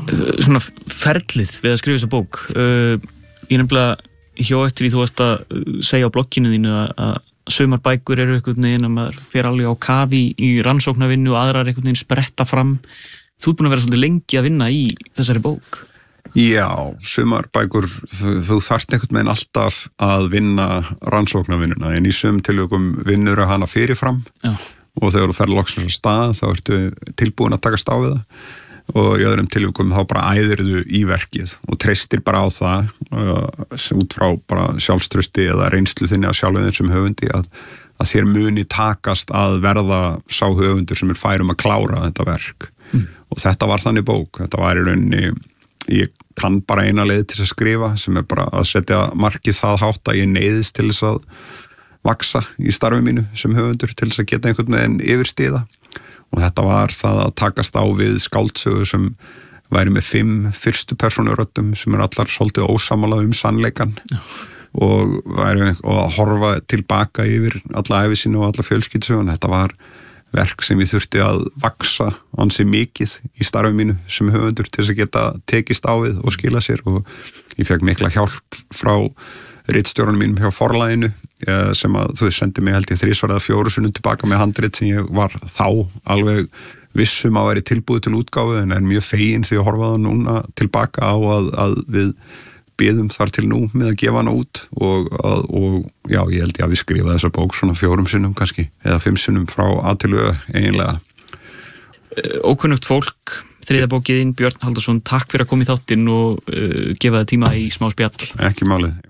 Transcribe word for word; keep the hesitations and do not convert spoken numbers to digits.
Svona ferlið við að skrifa þessa bók. Uh, ég nefnilega hjá eftir því þú varst að segja á blogginu þínu að, að sumar bækur eru einhvern veginn að maður fer alveg á kafi í, í rannsóknarvinnu og aðrar einhvern veginn spretta fram. Þú ert búin að vera svolítið lengi að vinna í þessari bók. Já, sumar bækur, þú, þú þarft einhvern veginn alltaf að vinna rannsóknarvinnuna, en í sum tilvikum vinnur að hana fyrirfram. Já. Og þegar þú fer loksins á stað þá ertu tilbúin að takast á við það. Og í öðrum tilvikum þá bara æðirðu í verkið og treystir bara á það uh, út frá bara sjálfstrausti eða reynslu þinni af sjálfum sem höfundi að, að þér muni takast að verða sá höfundur sem er færum að klára þetta verk. Mm. Og þetta var þannig bók, þetta var í rauninni, ég kann bara eina leið til að skrifa sem er bara að setja markið það hátt að ég neyðist til þess að vaksa í starfi mínu sem höfundur til þess að geta einhvern veginn yfirstíða. Og þetta var það að takast á við skáldsögu sem væri með fimm fyrstu persónuröddum sem er allar svolítið ósammála um sannleikan Já. og, væri, og að horfa tilbaka yfir alla ævi sínu og alla fjölskyldusögun. Þetta var verk sem ég þurfti að vaksa ansi mikið í starfi mínu sem höfundur til þess að geta tekist á við og skila sér og ég fekk mikla hjálp frá ritstjórunum mínum hjá forlaginu sem að þú sendi mig held ég þrísvar eða fjóru sinnum tilbaka með handrit sem ég var þá alveg vissum að væri tilbúið til útgáfu en er mjög fegin því að horfa það núna tilbaka á að, að við biðum þar til nú með að gefa hana út og, að, og já, ég held ég að við skrifa þessa bók svona fjórum sinnum kannski eða fimm sinnum frá A til Ö eiginlega. Ókunnugt fólk, þriðja bókiðinn Björn Halldórsson, takk fyrir að koma í þáttinn og uh, gefa það tíma í smá spjall. Ekki málið.